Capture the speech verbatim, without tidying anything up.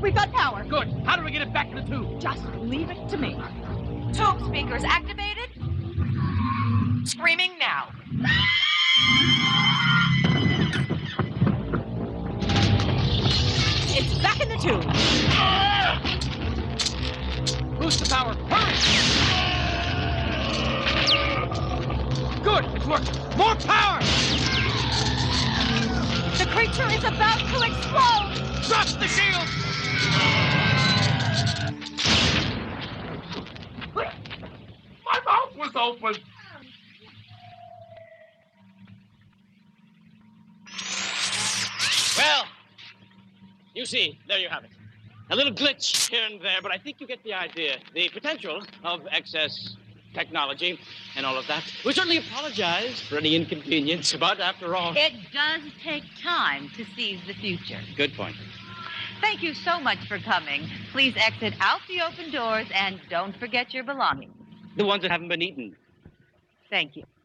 We've got power. Good. How do we get it back in the tube? Just leave it to me. Tube speakers activated. Screaming now. It's back in the tube. Boost the power. Hurry! Good. It's working. More power! The creature is about to explode. Drop the shield! My mouth was open. Well, you see, there you have it. A little glitch here and there, but I think you get the idea. The potential of excess technology and all of that. We certainly apologize for any inconvenience, but after all... It does take time to seize the future. Good point. Thank you so much for coming. Please exit out the open doors and don't forget your belongings. The ones that haven't been eaten. Thank you.